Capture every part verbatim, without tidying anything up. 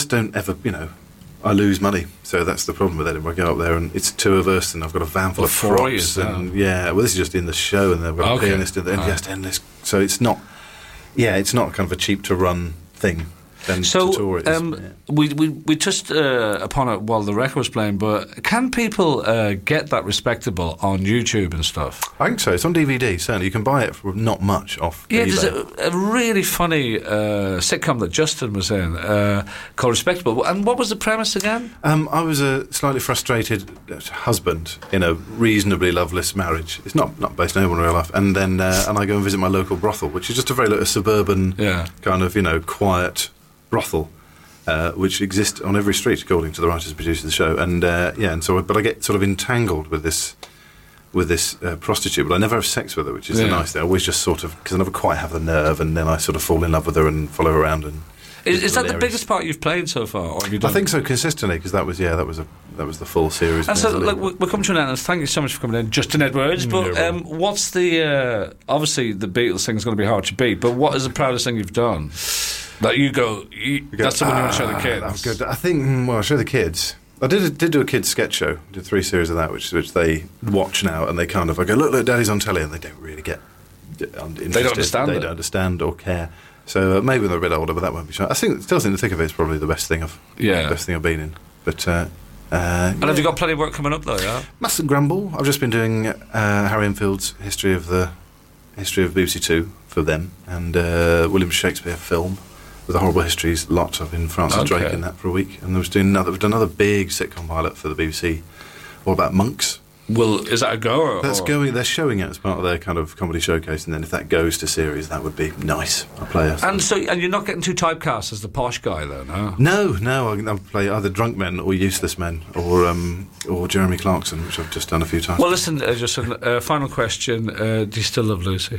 just don't ever, you know, I lose money, so that's the problem with Edinburgh. I go up there and it's two of us, and I've got a van full well, of four props, and yeah, well, this is just in the show, and they've got okay. a pianist at the end, right. just endless. So it's not, yeah, it's not kind of a cheap to run thing. Then so to tour it is, um, yeah. we we we touched uh, upon it while the record was playing, but can people uh, get that Respectable on YouTube and stuff? I think so. It's on D V D. Certainly, you can buy it for not much off. Yeah, eBay. there's a, a really funny uh, sitcom that Justin was in uh, called Respectable. And what was the premise again? Um, I was a slightly frustrated husband in a reasonably loveless marriage. It's not not based on anyone in real life. And then uh, and I go and visit my local brothel, which is just a very little suburban yeah. kind of, you know, quiet brothel, uh, which exists on every street, according to the writers and producers of the show. And uh, yeah, and so, but I get sort of entangled with this, with this uh, prostitute, but I never have sex with her, which is yeah. the nice thing. I always just sort of, because I never quite have the nerve, and then I sort of fall in love with her and follow her around. And is, is that hilarious. the biggest part you've played so far? Or have you done I think so, consistently, because that was yeah, that was a that was the full series. And so, look, we're coming to an end. And thank you so much for coming in, Justin Edwards. But um, what's the uh, obviously the Beatles thing is going to be hard to beat. But what is the proudest thing you've done? That you go, you, go that's the one you want to show ah, the kids. That's good. I think, well, I'll show the kids. I did did do a kids sketch show. Did three series of that, which which they watch now, and they kind of I go, look, look, Daddy's on telly, and they don't really get interested. They don't understand. They it. don't understand or care. So uh, maybe when they're a bit older, but that won't be sure. I think still think the thick of it is probably the best thing I've yeah. best thing I've been in. But uh, uh, and yeah. have you got plenty of work coming up though? Yeah, Mustn't grumble. I've just been doing uh, Harry Enfield's history of the history of B B C Two for them, and uh, William Shakespeare film. With the Horrible Histories lot. I've been Francis okay. Drake in that for a week, and I was doing another. We've done another big sitcom pilot for the B B C, all about monks. Well, is that a go? Or, That's or? going. They're showing it as part of their kind of comedy showcase, and then if that goes to series, that would be nice. I play a. And so, and you're not getting too typecast as the posh guy, though, no? No, no. I, I play either drunk men or useless men, or um, or Jeremy Clarkson, which I've just done a few times. Well, listen, uh, just a uh, final question: uh, do you still love Lucy?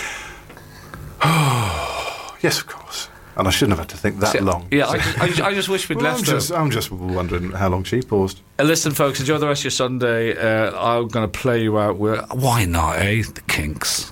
Yes, of course. And I shouldn't have had to think that See, long. Yeah, I just, I, just, I just wish we'd well, left I'm her. just, I'm just wondering how long she paused. Uh, listen, folks, enjoy the rest of your Sunday. Uh, I'm going to play you out with, why not, eh? The Kinks.